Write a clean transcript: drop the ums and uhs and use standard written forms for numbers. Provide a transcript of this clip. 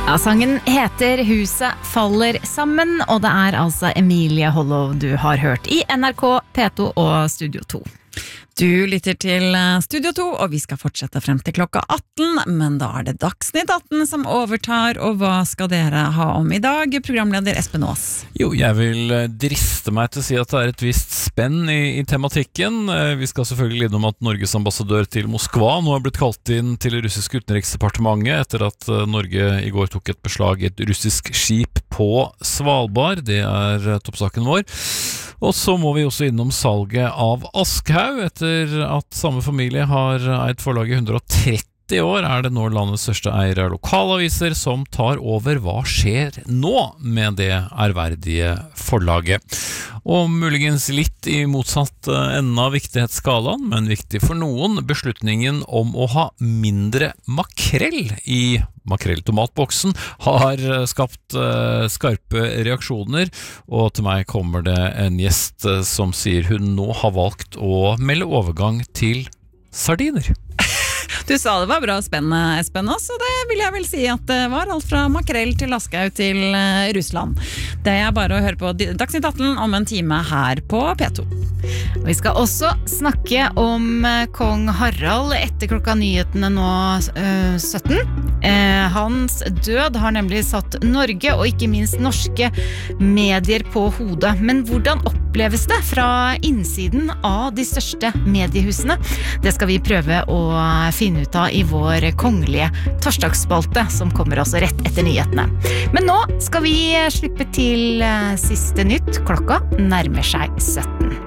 Ja, sangen heter Huset faller sammen, og det altså Emilie Hollow du har hørt I NRK, P2 og Studio 2. Du lytter til Studio 2, og vi skal fortsette frem til klokka 18, men da det Dagsnytt 18 som overtar, og hva skal dere ha om I dag, programleder Espen Aas? Jo, jeg vil driste meg til å si at det et visst spenn I tematikken. Vi skal selvfølgelig innom at Norges ambassadør til Moskva nå har blitt kalt inn til det russiske utenriksdepartementet etter at Norge I går tok et beslag I et russisk skip på Svalbard. Det toppsaken vår. Og så må vi også innom salget av Aschehoug. Etter at samme familie har eid forlaget 130 år, det nå landets største eier av lokalaviser som tar over. Hva skjer nå med det ærverdige forlaget? Og muligens litt I motsatt enden av viktighetsskalaen, men viktig for noen, beslutningen om å ha mindre makrell I makrelltomatboksen har skapt skarpe reaksjoner, og til meg kommer det en gjest som sier hun nå har valgt å melde overgang til sardiner. Du sa det var bra spennende, Espen, også, det vil jeg vel si at det var alt fra makrell til Aschehoug til Russland. Det bare å høre på Dagsnytt 18 om en time her på P2. Vi skal også snakke om kong Harald etter klokka nyhetene nå 17. Hans død har nemlig satt Norge og ikke minst norske medier på hodet. Men hvordan oppleves det fra innsiden av de største mediehusene? Det skal vi prøve å finne ut av I vår kongelige torsdagsspalte, som kommer også rett etter nyhetene. Men nå skal vi slippe til siste nytt. Klokka nærmer seg 17.